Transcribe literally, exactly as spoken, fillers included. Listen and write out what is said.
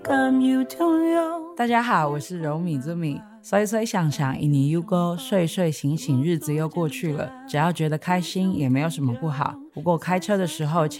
大家好，我是柔米之米。所以所以想想一年又过，睡睡醒醒，日子又过去了。只要觉得开心，也没有什么不好。不过开车的时候